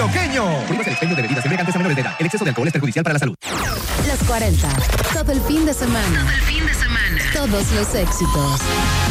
Oqueño. Prohíbas el expendio de bebidas embriagantes a menores de edad. El exceso de alcohol es perjudicial para la salud. Los 40. Todo el fin de semana. Todos los éxitos.